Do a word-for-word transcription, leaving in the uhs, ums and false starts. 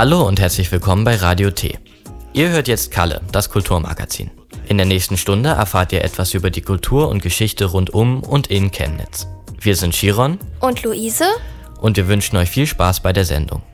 Hallo und herzlich willkommen bei Radio T. Ihr hört jetzt Kalle, das Kulturmagazin. In der nächsten Stunde erfahrt ihr etwas über die Kultur und Geschichte rund um und in Chemnitz. Wir sind Chiron und Luise und wir wünschen euch viel Spaß bei der Sendung.